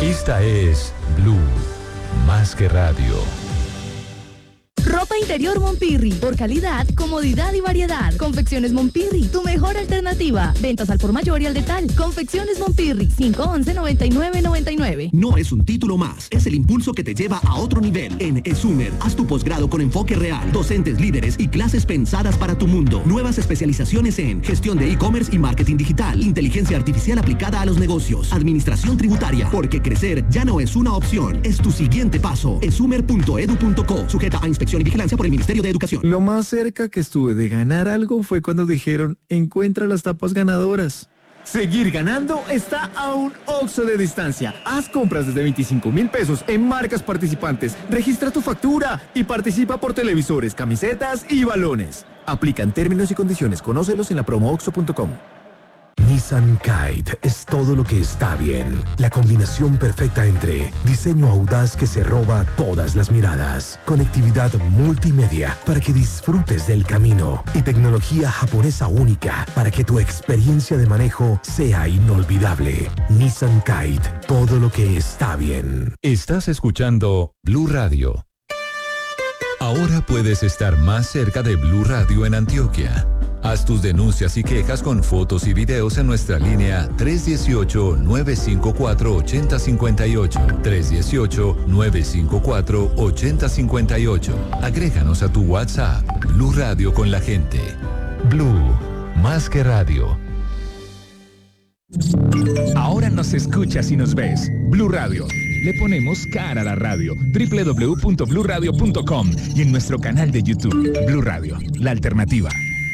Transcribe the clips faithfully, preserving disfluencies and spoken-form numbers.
Esta es Blue, más que radio. Ropa interior Monpirri, por calidad, comodidad y variedad. Confecciones Monpirri, tu mejor alternativa. Ventas al por mayor y al detal. Confecciones Monpirri, cinco once, noventa y nueve noventa y nueve. No es un título más, es el impulso que te lleva a otro nivel. En ESUMER, haz tu posgrado con enfoque real, docentes líderes y clases pensadas para tu mundo. Nuevas especializaciones en gestión de e-commerce y marketing digital, inteligencia artificial aplicada a los negocios, administración tributaria, porque crecer ya no es una opción, es tu siguiente paso. esumer punto edu punto co, sujeta a inspección y vigilancia por el Ministerio de Educación. Lo más cerca que estuve de ganar algo fue cuando dijeron, encuentra las tapas ganadoras. Seguir ganando está a un Oxxo de distancia. Haz compras desde veinticinco mil pesos en marcas participantes. Registra tu factura y participa por televisores, camisetas y balones. Aplican términos y condiciones. Conócelos en la promo oxxo punto com. Nissan Kite es todo lo que está bien. La combinación perfecta entre diseño audaz que se roba todas las miradas, conectividad multimedia para que disfrutes del camino y tecnología japonesa única para que tu experiencia de manejo sea inolvidable. Nissan Kite, todo lo que está bien. Estás escuchando Blue Radio. Ahora puedes estar más cerca de Blue Radio en Antioquia. Haz tus denuncias y quejas con fotos y videos en nuestra línea tres uno ocho, nueve cinco cuatro, ocho cero cinco ocho. tres uno ocho, nueve cinco cuatro, ocho cero cinco ocho. Agréganos a tu WhatsApp. Blue Radio con la gente. Blue, más que radio. Ahora nos escuchas y nos ves. Blue Radio. Le ponemos cara a la radio. doble u doble u doble u punto blue radio punto com y en nuestro canal de YouTube. Blue Radio, la alternativa.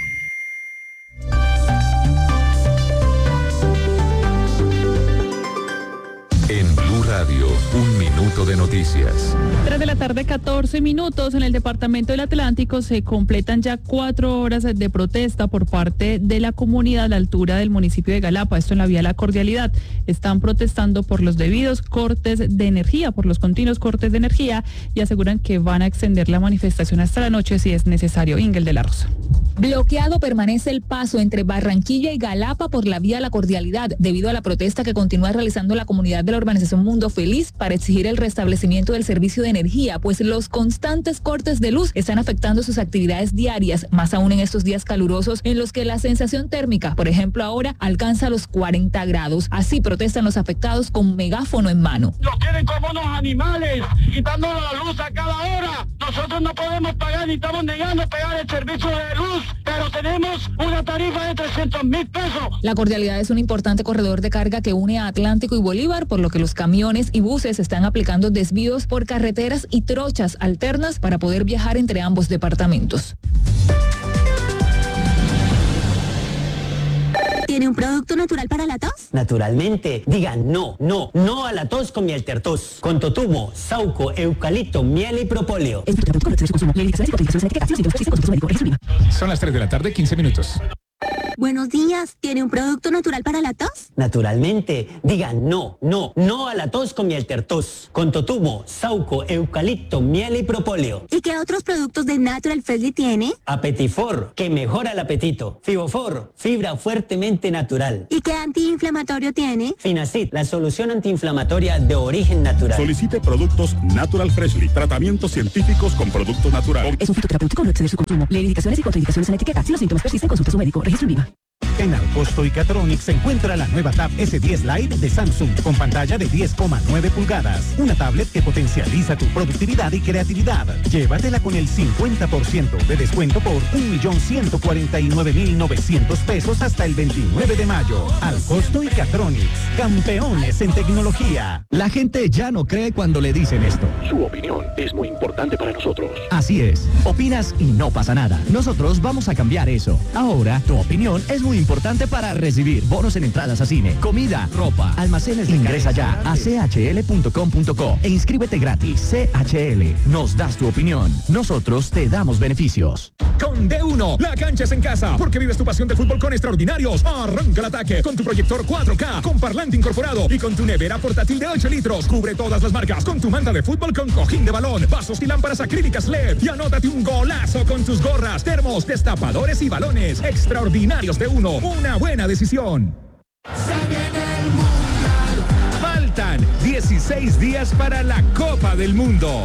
En Blue Radio, un minuto de noticias. tres de la tarde, catorce minutos. En el departamento del Atlántico se completan ya cuatro horas de protesta por parte de la comunidad a la altura del municipio de Galapa, esto en la vía La Cordialidad. Están protestando por los debidos cortes de energía, por los continuos cortes de energía, y aseguran que van a extender la manifestación hasta la noche si es necesario. Ingel de la Rosa. Bloqueado permanece el paso entre Barranquilla y Galapa por la vía La Cordialidad debido a la protesta que continúa realizando la comunidad de la urbanización Mundo Feliz para exigir el restablecimiento del servicio de energía, pues los constantes cortes de luz están afectando sus actividades diarias, más aún en estos días calurosos en los que la sensación térmica, por ejemplo ahora, alcanza los cuarenta grados. Así protestan los afectados con megáfono en mano. Nos tienen como unos animales, quitándonos la luz a cada hora. Nosotros no podemos pagar ni estamos negando pagar el servicio de luz, pero tenemos una tarifa de trescientos mil pesos. La Cordialidad es un importante corredor de carga que une a Atlántico y Bolívar, por lo que los camiones y buses están aplicando desvíos por carreteras y trochas alternas para poder viajar entre ambos departamentos. ¿Tiene un producto natural para la tos? Naturalmente. Digan no, no, no a la tos con miel tertos. Con totumo, sauco, eucalipto, miel y propóleo. Son las tres de la tarde, quince minutos. Buenos días, ¿tiene un producto natural para la tos? Naturalmente. Digan no, no, no a la tos con miel tertos. Con totumo, sauco, eucalipto, miel y propóleo. ¿Y qué otros productos de Natural Freshly tiene? Apetifor, que mejora el apetito. Fibofor, fibra fuertemente natural. ¿Y qué antiinflamatorio tiene? Finacid, la solución antiinflamatoria de origen natural. Solicite productos Natural Freshly, tratamientos científicos con productos naturales. Es un fitoterapéutico, no exceder su consumo. Lee indicaciones y contraindicaciones en la etiqueta. Si los síntomas persisten, consulte a su médico. Registro en Viva. En Alcosto y Catronic se encuentra la nueva Tab ese diez Lite de Samsung con pantalla de diez coma nueve pulgadas. Una tablet que potencializa tu productividad y creatividad. Llévatela con el cincuenta por ciento de descuento por un millón ciento cuarenta y nueve mil novecientos pesos hasta el veintinueve de mayo. Alcosto y Catronics, campeones en tecnología. La gente ya no cree cuando le dicen esto. Su opinión es muy importante para nosotros. Así es. Opinas y no pasa nada. Nosotros vamos a cambiar eso. Ahora, tu opinión es muy importante para recibir bonos en entradas a cine, comida, ropa, almacenes de Ingresa ya a c h l punto com punto co e inscríbete gratis. C H L, nos das tu opinión. Nosotros te damos beneficios. Con D uno, la cancha es en casa, porque vives tu pasión del fútbol con extraordinarios. Arranca el ataque con tu proyector cuatro K, con parlante incorporado y con tu nevera portátil de ocho litros. Cubre todas las marcas con tu manta de fútbol con cojín de balón, vasos y lámparas acrílicas L E D. Y anótate un golazo con tus gorras, termos, destapadores y balones. Extraordinarios D uno, una buena decisión. Faltan dieciséis veintiséis días para la Copa del Mundo.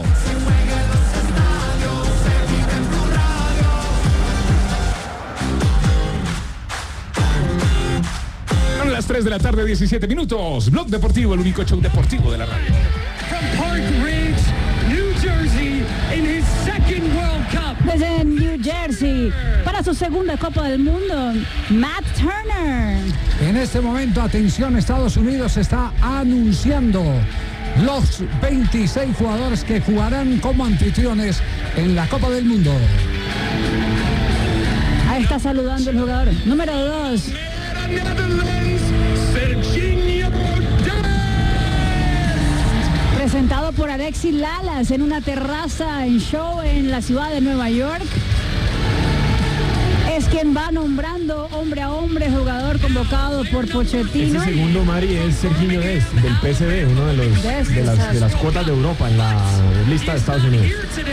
Son las tres de la tarde, diecisiete minutos. Blog Deportivo, el único show deportivo de la radio. From Park Ridge, New Jersey, in his second World Cup. Desde New Jersey, para su segunda Copa del Mundo, Matt Turner. En este momento, atención, Estados Unidos está anunciando los veintiséis jugadores que jugarán como anfitriones en la Copa del Mundo. Ahí está saludando el jugador número dos. Presentado por Alexis Lalas en una terraza en show en la ciudad de Nueva York. Es quien va nombrando hombre a hombre, jugador convocado por Pochettino. Ese segundo, Mari, es Serginho Dest, del P S V, uno de, los, de, las, de las cuotas de Europa en la lista de Estados Unidos.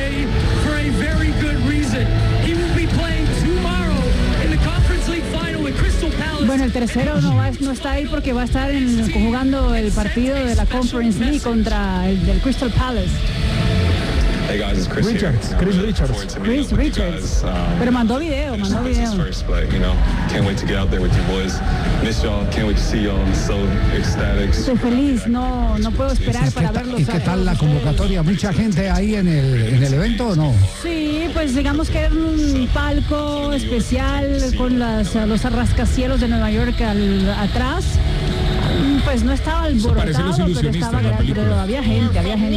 Bueno, el tercero no, va, no está ahí porque va a estar en, jugando el partido de la Conference League contra el del Crystal Palace. Hey guys, it's Chris Richards, here. Chris really Richards. Chris Richards. Guys, um, Pero mandó video, mandó video. First, but, you know, can't wait to get out there with you boys. Miss y'all, can't wait to see y'all. I'm so ecstatic. Estoy feliz, no, no puedo esperar para verlos. ¿Y qué tal la convocatoria? ¿Mucha gente ahí en el, en el evento o no? Sí, pues digamos que era un palco especial con las, los rascacielos de Nueva York al, atrás. Pues no estaba alborotado, pero estaba grande, pero había gente, había gente.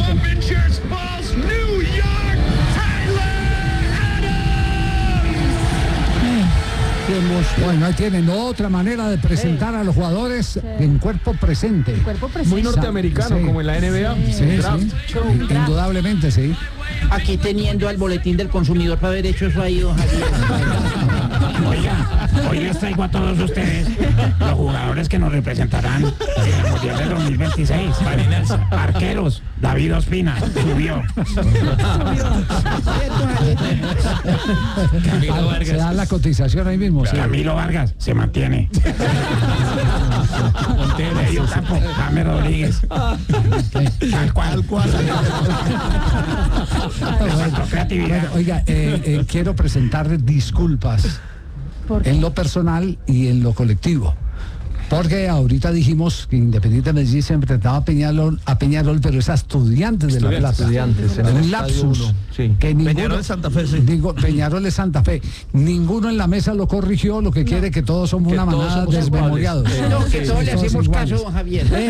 Bueno, ahí tienen otra manera de presentar sí. a los jugadores sí. en cuerpo presente. Cuerpo presente. Muy norteamericano, sí. como en la N B A. Sí, sí, sí. Indudablemente, sí. Aquí teniendo al boletín del consumidor para haber hecho eso ahí, don Javier. Oiga, hoy les traigo a todos ustedes los jugadores que nos representarán en el Mundial del dos mil veintiséis. Arqueros, David Ospina, subió. Camilo Vargas. Se da la cotización ahí mismo. Sí. Camilo Vargas se mantiene. Medio campo, James Rodríguez. Tal cual. Tal cual. Bueno, oiga, eh, eh, quiero presentar disculpas en lo personal y en lo colectivo. Porque ahorita dijimos que Independiente Medellín se enfrentaba a Peñarol, a Peñarol, pero es a Estudiantes de La Plata. Estudiantes, en un lapsus. Sí. Que ninguno, Peñarol es Santa Fe, sí. Digo, Peñarol es Santa Fe. Ninguno en la mesa lo corrigió, lo que no. quiere que todos somos que una todos manada desmemoriados. Sí. No, que todos sí, le hacemos caso, don Javier. Eh,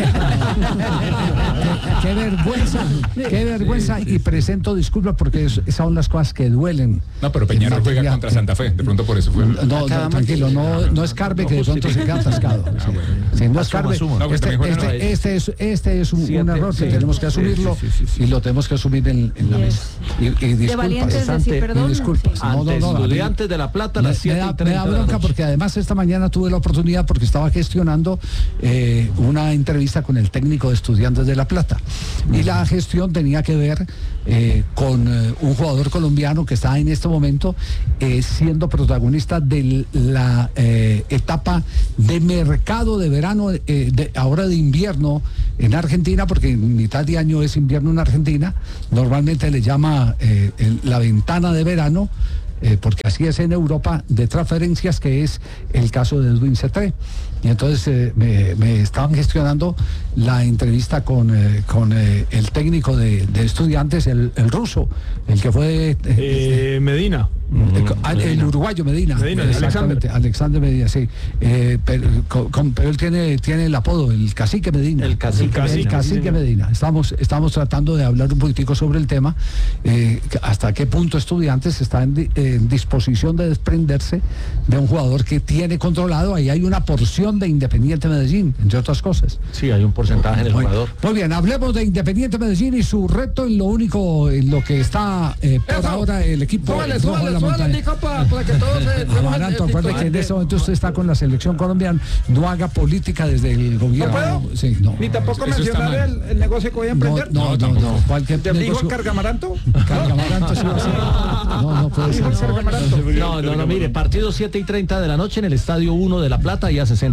qué, qué vergüenza, qué vergüenza. Y presento disculpas porque es, esas son las cosas que duelen. No, pero Peñarol juega ya, contra Santa Fe. De pronto por eso fue. No, no, no tranquilo, no, no es Carve que de pronto se queda atascado. Sí, no es Carve. No, este, este, este es, este es un, Siete, un error que sí, tenemos que asumirlo sí, sí, sí, sí. y lo tenemos que asumir en, en la mesa. Y, y disculpas, ante, perdón, disculpas. Sí. No, no, no, Estudiantes de La Plata, las siete y treinta. Me da bronca porque además esta mañana tuve la oportunidad porque estaba gestionando eh, una entrevista con el técnico de Estudiantes de La Plata. Y la gestión tenía que ver eh, con eh, un jugador colombiano que está en este momento eh, siendo protagonista de la eh, etapa de mercado de verano, eh, de, ahora de invierno en Argentina, porque en mitad de año es invierno en Argentina, normalmente le llama eh, el, la ventana de verano, eh, porque así es en Europa, de transferencias, que es el caso de Edwin Cetré. Y entonces eh, me, me estaban gestionando la entrevista con, eh, con eh, el técnico de, de Estudiantes, el, el ruso, el que fue... Eh, eh, Medina. El, el uruguayo Medina, Medina exactamente, Alexander. Alexander Medina, sí. Eh, pero, con, pero él tiene, tiene el apodo, el cacique Medina. El cacique, el cacique, el cacique Medina. Estamos, estamos tratando de hablar un poquitico sobre el tema, eh, hasta qué punto Estudiantes está en, en disposición de desprenderse de un jugador que tiene controlado. Ahí hay una porción de Independiente Medellín, entre otras cosas. Sí, hay un porcentaje en el jugador. Muy bien, hablemos de Independiente Medellín y su reto en lo único, en lo que está eh, por Eso. ahora el equipo. Súbale, súbale, súbale, para, para que todos se... Amaranto, acuerde que en este momento usted está con la selección colombiana, no haga política desde el gobierno. ¿No puedo? Sí, no. Ni tampoco eso mencionar el, el negocio que voy a emprender. No, no, no. no. ¿Cualquier ¿Te negocio? dijo el Cargamaranto? Cargamaranto sí va a ser. No, no puede ser. No, no, no, mire, partido siete y treinta de la noche en el Estadio uno de La Plata y a sesenta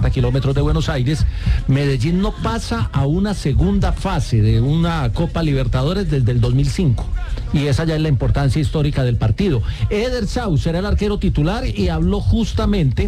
sesenta kilómetros de Buenos Aires, Medellín no pasa a una segunda fase de una Copa Libertadores desde el dos mil cinco. Y esa ya es la importancia histórica del partido. Eder Chaus era el arquero titular y habló justamente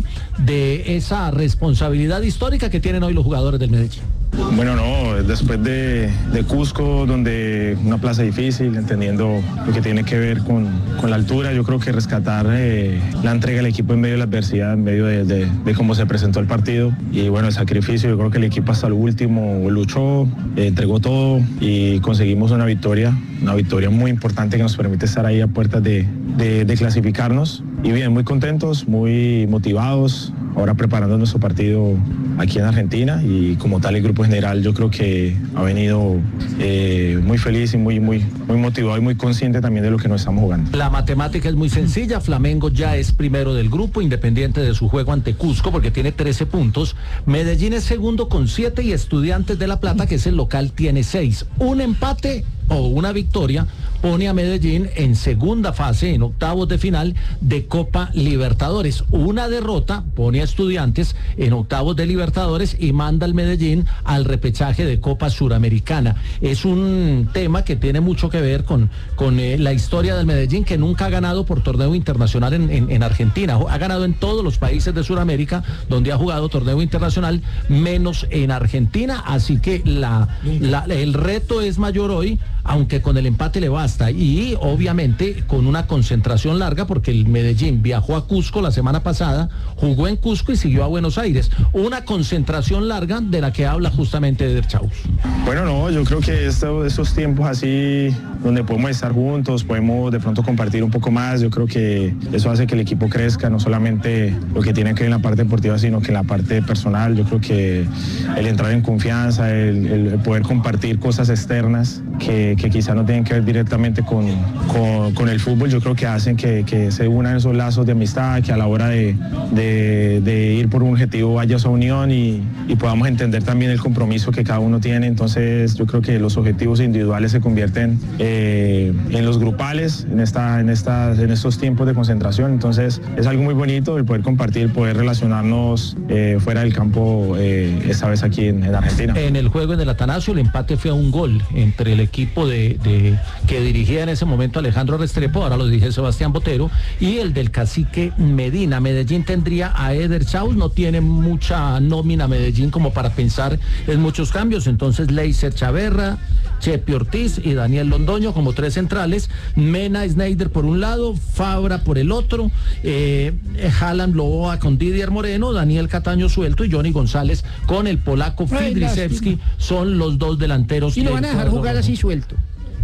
de esa responsabilidad histórica que tienen hoy los jugadores del Medellín. Bueno, no, después de, de Cusco, donde una plaza difícil, entendiendo lo que tiene que ver con, con la altura, yo creo que rescatar eh, la entrega del equipo en medio de la adversidad, en medio de, de, de cómo se presentó el partido y bueno, el sacrificio, yo creo que el equipo hasta lo último luchó, eh, entregó todo y conseguimos una victoria, una victoria muy importante que nos permite estar ahí a puertas de, de, de clasificarnos y bien, muy contentos, muy motivados, ahora preparando nuestro partido aquí en Argentina y como tal el grupo general yo creo que ha venido eh, muy feliz y muy, muy, muy motivado y muy consciente también de lo que nos estamos jugando. La matemática es muy sencilla, Flamengo ya es primero del grupo, independiente de su juego ante Cusco porque tiene trece puntos, Medellín es segundo con siete y Estudiantes de La Plata, que es el local, tiene seis. Un empate o una victoria pone a Medellín en segunda fase, en octavos de final de Copa Libertadores. Una derrota pone a Estudiantes en octavos de Libertadores y manda al Medellín al repechaje de Copa Suramericana. Es un tema que tiene mucho que ver con, con eh, la historia del Medellín, que nunca ha ganado por torneo internacional en, en, en Argentina. Ha ganado en todos los países de Sudamérica donde ha jugado torneo internacional, menos en Argentina. Así que la, la, el reto es mayor hoy, aunque con el empate le basta, y obviamente con una concentración larga, porque el Medellín viajó a Cusco la semana pasada, jugó en Cusco y siguió a Buenos Aires. Una concentración larga de la que habla justamente Eder Chaus. Bueno, no, yo creo que esto, estos tiempos así, donde podemos estar juntos, podemos de pronto compartir un poco más, yo creo que eso hace que el equipo crezca, no solamente lo que tiene que ver en la parte deportiva, sino que en la parte personal. Yo creo que el entrar en confianza, el, el poder compartir cosas externas que que quizá no tienen que ver directamente con, con, con el fútbol, yo creo que hacen que, que se unan esos lazos de amistad, que a la hora de, de, de ir por un objetivo haya esa unión y, y podamos entender también el compromiso que cada uno tiene. Entonces yo creo que los objetivos individuales se convierten eh, en los grupales en, esta, en, esta, en estos tiempos de concentración. Entonces es algo muy bonito el poder compartir, poder relacionarnos eh, fuera del campo, eh, esta vez aquí en, en Argentina. En el juego en el Atanasio el empate fue a un gol entre el equipo De, de, que dirigía en ese momento Alejandro Restrepo, ahora lo dirige Sebastián Botero, y el del cacique Medina. Medellín tendría a Eder Chaus, no tiene mucha nómina Medellín como para pensar en muchos cambios, entonces Leiser Chaverra, Chepi Ortiz y Daniel Londoño como tres centrales, Mena Snyder por un lado, Fabra por el otro, eh, Haaland Loboa con Didier Moreno, Daniel Cataño suelto y Johnny González con el polaco Fidrisewski, son los dos delanteros. Y lo van a dejar jugar así suelto.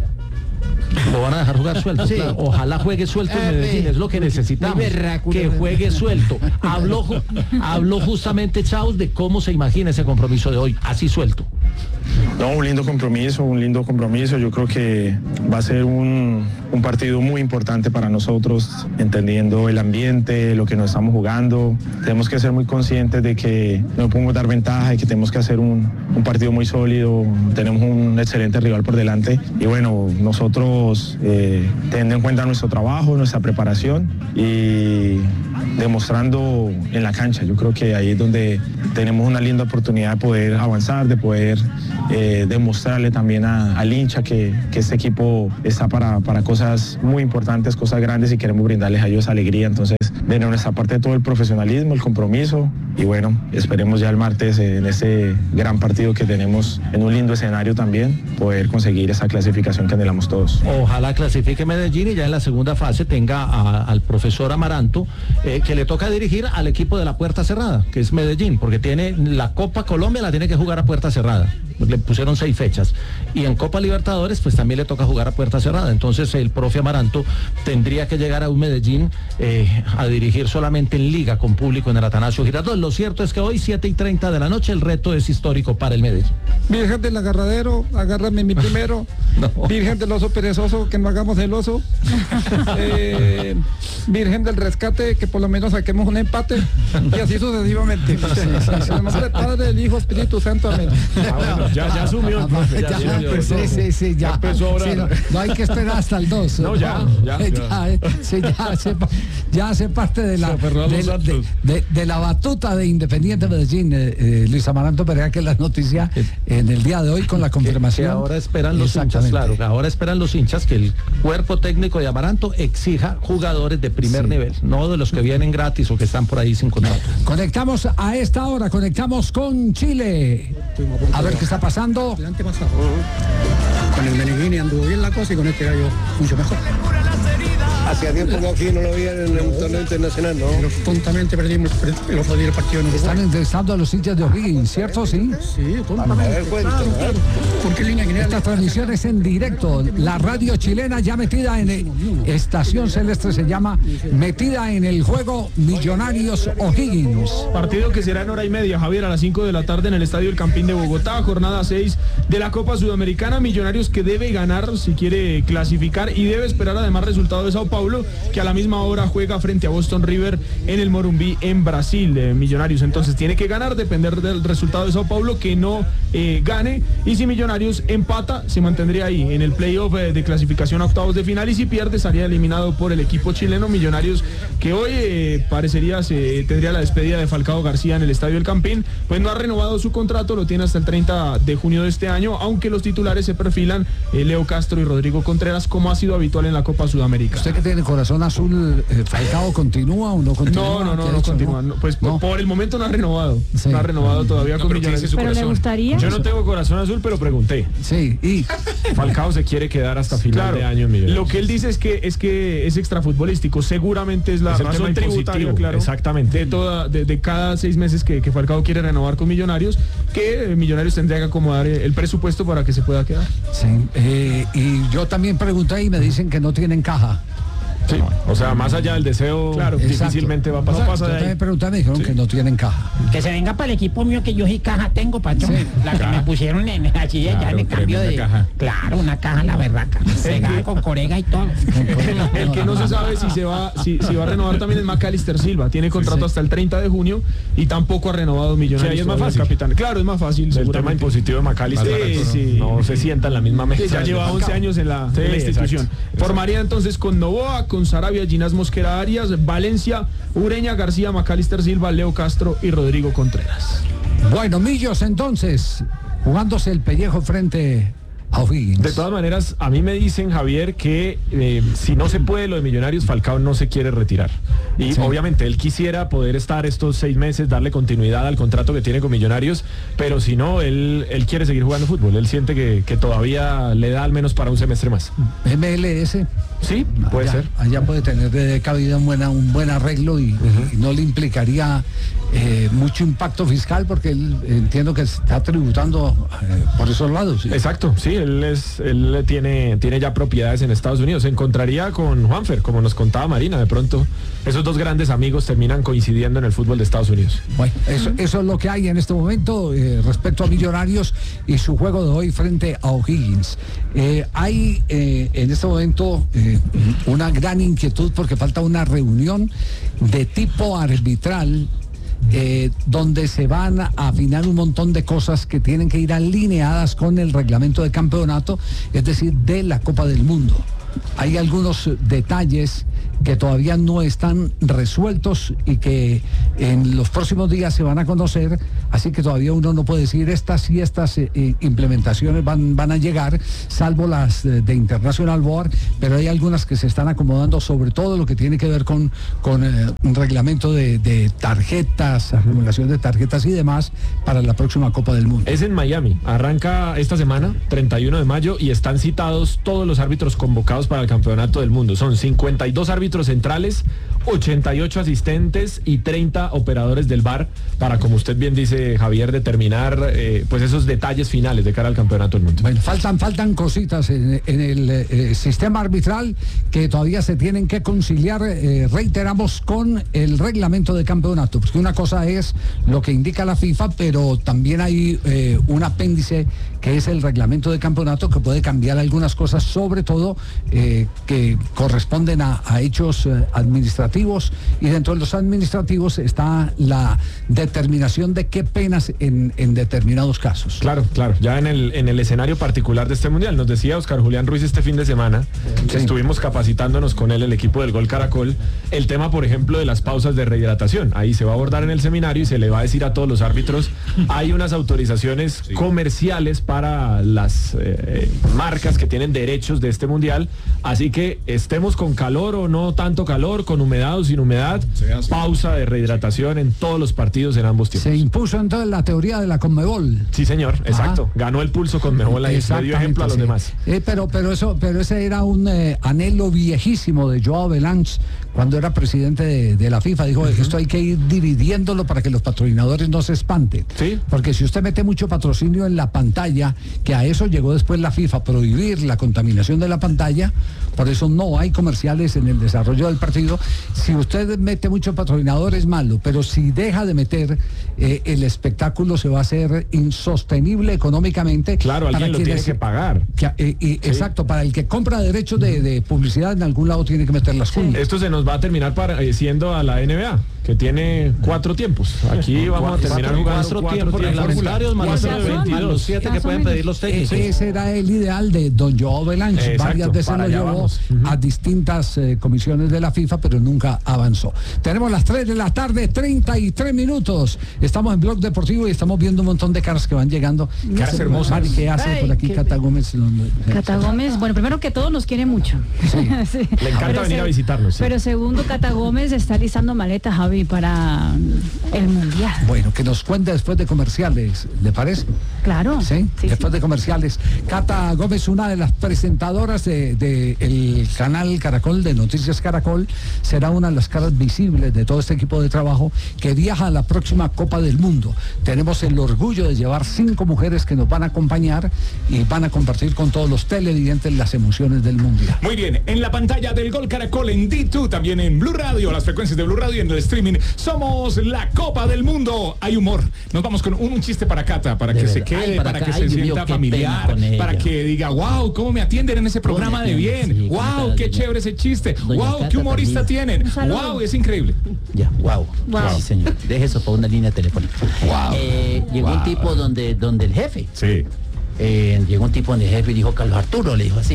Lo van a dejar jugar suelto, sí. Claro. Ojalá juegue suelto en Medellín, es lo que necesitamos, que juegue suelto. Habló, habló justamente Chaus de cómo se imagina ese compromiso de hoy, así suelto. No, un lindo compromiso, un lindo compromiso. Yo creo que va a ser un, un partido muy importante para nosotros, entendiendo el ambiente, lo que nos estamos jugando. Tenemos que ser muy conscientes de que no podemos dar ventaja y que tenemos que hacer un, un partido muy sólido. Tenemos un excelente rival por delante y bueno, nosotros eh, teniendo en cuenta nuestro trabajo, nuestra preparación y demostrando en la cancha. Yo creo que ahí es donde tenemos una linda oportunidad de poder avanzar, de poder eh, demostrarle también a, al hincha que, que este equipo está para, para cosas muy importantes, cosas grandes y queremos brindarles a ellos alegría. Entonces, de nuestra parte todo el profesionalismo, el compromiso y bueno, esperemos ya el martes eh, en ese gran partido que tenemos en un lindo escenario también, poder conseguir esa clasificación que anhelamos todos. Ojalá clasifique Medellín y ya en la segunda fase tenga a, al profesor Amaranto, eh, que le toca dirigir al equipo de la puerta cerrada, que es Medellín, porque tiene la Copa Colombia, la tiene que jugar a puerta cerrada. Le pusieron seis fechas. Y en Copa Libertadores, pues también le toca jugar a puerta cerrada. Entonces el profe Amaranto tendría que llegar a un Medellín eh, a dirigir solamente en liga con público en el Atanasio Girardot. Lo cierto es que hoy, siete y treinta de la noche, el reto es histórico para el Medellín. Virgen del agarradero, agárrame mi primero. No. Virgen del oso perezoso, que no hagamos el oso. eh, Virgen del rescate, que por lo menos saquemos un empate. Y así sucesivamente. Sí, sí, sí. En el nombre del Padre, del Hijo, Espíritu Santo, amén. Ah, bueno, ya, ya asumió. Ya, ya, ya, pues, sí, sí, sí, ya. ya empezó ahora. Sí, no, no hay que esperar hasta el dos. No, ya, ya. ya, ya, sí, ya, sepa, ya sepa parte de la, de, de, de, de la batuta de Independiente Medellín, eh, eh, Luis Amaranto Perea, que es la noticia en el día de hoy con la confirmación. Que, que ahora esperan los hinchas, claro, ahora esperan los hinchas que el cuerpo técnico de Amaranto exija jugadores de primer sí. nivel, no de los que vienen gratis o que están por ahí sin contrato. Conectamos a esta hora, conectamos con Chile. A ver qué está pasando. Con el Meneghini anduvo bien la cosa y con este gallo mucho mejor. Hacía tiempo que aquí no lo veía en un torneo internacional, ¿no? Pero tontamente perdimos el otro día el partido en Uruguay. Están entrevistando a los hinchas de O'Higgins, ¿cierto? Sí. Sí, tontamente. Claro, claro. ¿Por qué línea general? Esta transmisión es en directo. La radio chilena ya metida en el, Estación Celeste se llama, metida en el juego Millonarios O'Higgins. Partido que será en hora y media, Javier, a las cinco de la tarde en el Estadio El Campín de Bogotá, jornada seis de la Copa Sudamericana. Millonarios que debe ganar si quiere clasificar y debe esperar además resultado de Sao Paulo, que a la misma hora juega frente a Boston River en el Morumbi en Brasil. eh, Millonarios entonces tiene que ganar, depender del resultado de Sao Paulo, que no eh, gane, y si Millonarios empata se mantendría ahí en el playoff eh, de clasificación a octavos de final, y si pierde estaría eliminado por el equipo chileno. Millonarios que hoy eh, parecería se tendría la despedida de Falcao García en el Estadio El Campín, pues no ha renovado su contrato, lo tiene hasta el treinta de junio de este año, aunque los titulares se perfilan eh, Leo Castro y Rodrigo Contreras, como ha sido habitual en la Copa Sudamericana. ¿Usted que tiene corazón azul, eh, Falcao continúa o no continúa? No, no, no, no continúa. No? Pues no. Por el momento no ha renovado. Sí. No ha renovado todavía no, con Millonarios. Pero le gustaría. Yo no tengo corazón azul, pero pregunté. Sí, y Falcao se quiere quedar hasta final claro, de año en Millonarios. Lo que él dice es que es que es extrafutbolístico. Seguramente es la es razón tributaria, claro. Exactamente. De toda, de, de cada seis meses que, que Falcao quiere renovar con Millonarios, que Millonarios tendría que acomodar el presupuesto para que se pueda quedar. Sí. Eh, y yo también pregunté y me dicen que no tienen caja. Sí, o sea, más allá del deseo, claro, difícilmente va a pasar. No pasa de ahí. Me pregunté, me dijeron sí. que no tienen caja. Que se venga para el equipo mío, que yo sí caja tengo, patrón. Sí. La que me pusieron en allí, claro, ya en el cambio de caja. Claro, una caja la berraca, pegada con corega y todo. El, el que no se sabe si se va, si, si va a renovar también es Macalister Silva. Tiene contrato sí, sí. hasta el treinta de junio y tampoco ha renovado Millonarios. Sí, es más fácil. Capitán. Claro, es más fácil. El tema impositivo de Macalister sí, sí. no se sienta en la misma mesa. Sí, ya lleva once años en la, sí, en la institución. Exacto. Formaría entonces con Novoa, con Sarabia, Ginás Mosquera Arias, Valencia, Ureña, García, Macalister Silva, Leo Castro y Rodrigo Contreras. Bueno, Millos entonces, jugándose el pellejo frente a O'Higgins. De todas maneras, a mí me dicen, Javier, que eh, si no se puede lo de Millonarios, Falcao no se quiere retirar. Y sí. obviamente él quisiera poder estar estos seis meses, darle continuidad al contrato que tiene con Millonarios, pero si no, él, él quiere seguir jugando fútbol. Él siente que, que todavía le da al menos para un semestre más. M L S. Sí, puede allá, ser. Allá puede tener de cabida un, buena, un buen arreglo y, uh-huh. y no le implicaría eh, mucho impacto fiscal, porque él entiendo que está tributando eh, por esos lados. ¿Sí? Exacto, sí, él es él tiene, tiene ya propiedades en Estados Unidos. Se encontraría con Juanfer, como nos contaba Marina, de pronto esos dos grandes amigos terminan coincidiendo en el fútbol de Estados Unidos. Bueno, eso, eso es lo que hay en este momento eh, respecto a Millonarios y su juego de hoy frente a O'Higgins. Eh, hay eh, en este momento eh, una gran inquietud porque falta una reunión de tipo arbitral Eh, donde se van a afinar un montón de cosas que tienen que ir alineadas con el reglamento de campeonato, es decir, de la Copa del Mundo. Hay algunos detalles que todavía no están resueltos y que en los próximos días se van a conocer, así que todavía uno no puede decir estas y estas eh, implementaciones van, van a llegar, salvo las de, de International Board, pero hay algunas que se están acomodando, sobre todo lo que tiene que ver con, con eh, un reglamento de, de tarjetas, acumulación de tarjetas y demás para la próxima Copa del Mundo. Es en Miami, arranca esta semana, treinta y uno de mayo, y están citados todos los árbitros convocados para el Campeonato del Mundo. Son cincuenta y dos árbitros centrales, ochenta y ocho asistentes y treinta operadores del V A R para, como usted bien dice, Javier, determinar eh, pues esos detalles finales de cara al Campeonato del Mundo. Bueno, faltan, faltan cositas en, en el eh, sistema arbitral que todavía se tienen que conciliar, eh, reiteramos, con el reglamento de campeonato, porque una cosa es lo que indica la FIFA, pero también hay eh, un apéndice que es el reglamento de campeonato, que puede cambiar algunas cosas, sobre todo eh, que corresponden a, a hechos eh, administrativos administrativos, y dentro de los administrativos está la determinación de qué penas en, en determinados casos. Claro, claro, ya en el, en el escenario particular de este mundial, nos decía Oscar Julián Ruiz este fin de semana, sí. estuvimos capacitándonos con él, el equipo del Gol Caracol, el tema, por ejemplo, de las pausas de rehidratación. Ahí se va a abordar en el seminario y se le va a decir a todos los árbitros, hay unas autorizaciones sí. comerciales para las eh, marcas que tienen derechos de este mundial, así que estemos con calor o no tanto calor, con humedad o sin humedad, sí, pausa de rehidratación en todos los partidos en ambos tiempos. Se impuso entonces la teoría de la Conmebol. Sí, señor, exacto. Ajá. Ganó el pulso Conmebol ahí, le dio ejemplo a los sí. demás. Eh, pero, pero, eso, pero ese era un eh, anhelo viejísimo de Joao Belange cuando era presidente de, de la FIFA. Dijo, uh-huh. esto hay que ir dividiéndolo para que los patrocinadores no se espanten. ¿Sí? Porque si usted mete mucho patrocinio en la pantalla, que a eso llegó después la FIFA, prohibir la contaminación de la pantalla, por eso no hay comerciales en el desarrollo del partido. Si usted mete mucho patrocinador es malo, pero si deja de meter, eh, el espectáculo se va a hacer insostenible económicamente. Claro, alguien lo tiene que pagar. Que, eh, eh, sí. Exacto, para el que compra derechos de, de publicidad en algún lado tiene que meter las cuñas. Sí. Esto se nos va a terminar pareciendo a la N B A, que tiene cuatro tiempos. Aquí vamos a terminar jugando cuatro, cuatro tiempos reglamentarios más los siete que pueden pedir los técnicos. Ese era el ideal de don Joao Belange. Varias veces lo llevó uh-huh. a distintas eh, comisiones de la FIFA, pero nunca avanzó. Tenemos las tres de la tarde, treinta y tres minutos. Estamos en Blog Deportivo y estamos viendo un montón de caras que van llegando. Caras hermosas. ¿Qué hace Ay, por aquí Cata Gómez? Cata Gómez, bueno, primero que todo nos quiere mucho. Sí. Sí. Le encanta pero venir se, a visitarnos. Sí. Pero segundo, Cata Gómez está listando maletas, Javi, para el Mundial. Bueno, que nos cuente después de comerciales, ¿le parece? Claro. Sí, sí después sí. de comerciales. Cata Gómez, una de las presentadoras de, de el canal Caracol, de Noticias Caracol, será una de las caras visibles de todo este equipo de trabajo que viaja a la próxima Copa del Mundo. Tenemos el orgullo de llevar cinco mujeres que nos van a acompañar y van a compartir con todos los televidentes las emociones del Mundial. Muy bien, en la pantalla del Gol Caracol, en D dos, también en Blue Radio, las frecuencias de Blue Radio y en el streaming, somos la Copa del Mundo. Hay humor. Nos vamos con un, un chiste para Cata, para de que verdad. se quede, Ay, para, para que se sienta mío, familiar, para que diga, wow, cómo me atienden en ese programa de bien. Sí, wow, qué chévere ese chiste. Doña wow, Cata qué humorista también. tienen. Wow, es increíble. Ya, wow. wow. Sí, señor. Deje eso para una línea telefónica. Wow. Eh, llegó wow. un tipo donde, donde el jefe. Sí. Eh, llegó un tipo donde el jefe y dijo Carlos Arturo, le dijo así.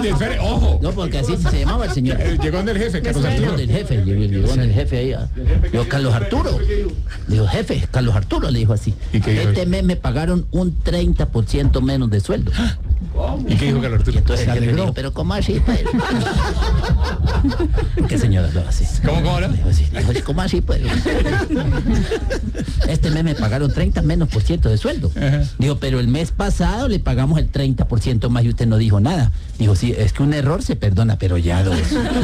Ojo. No, porque así se llamaba el señor. Llegó donde el jefe, Carlos Arturo. Donde el jefe, llegó, llegó donde el jefe ahí. Dijo Carlos Arturo. Dijo, jefe, Carlos Arturo, le dijo así. ¿Y qué dijo? Este mes me pagaron un treinta por ciento menos de sueldo. ¿Y qué dijo Carlos Arturo? Entonces el jefe dijo, pero ¿cómo así, pues? ¿Qué señora lo hace? ¿Cómo, cómo lo? Dijo, sí, dijo, ¿cómo así, pues? Este mes me pagaron treinta menos por ciento de sueldo. Uh-huh. Dijo, pero el mes pasado le pagamos el treinta por ciento más y usted no dijo nada. Dijo, sí, es que un error se perdona, pero ya dos.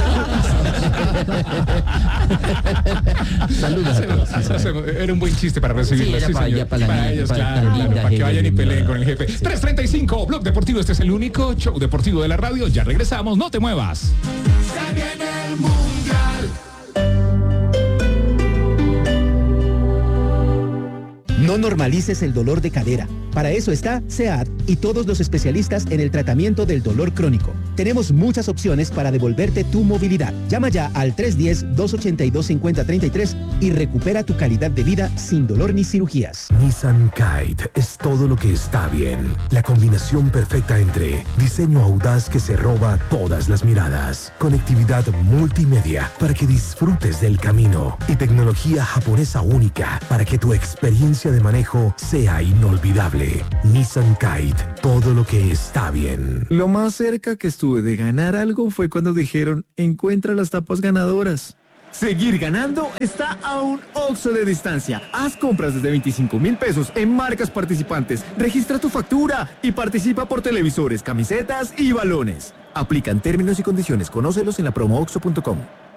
Saludos a todos. Sí, era un buen chiste para recibirlo. Sí, sí, para, señor. para, para la, ellos, para, claro, linda, claro, para que vayan y peleen con el jefe. Sí. tres treinta y cinco, Blog Deportivo, este es el único show deportivo de la radio. Ya regresamos, no te muevas. Se viene el Mundial. No normalices el dolor de cadera. Para eso está SEAT y todos los especialistas en el tratamiento del dolor crónico. Tenemos muchas opciones para devolverte tu movilidad. Llama ya al tres uno cero, dos ocho dos, cinco cero tres tres y recupera tu calidad de vida sin dolor ni cirugías. Nissan Kite es todo lo que está bien. La combinación perfecta entre diseño audaz que se roba todas las miradas, conectividad multimedia para que disfrutes del camino y tecnología japonesa única para que tu experiencia de manejo sea inolvidable. Nissan Kite, todo lo que está bien. Lo más cerca que estuve de ganar algo fue cuando dijeron, encuentra las tapas ganadoras. Seguir ganando está a un Oxxo de distancia. Haz compras desde veinticinco mil pesos en marcas participantes. Registra tu factura y participa por televisores, camisetas y balones. Aplican términos y condiciones. Conócelos en la promo oxxo punto com.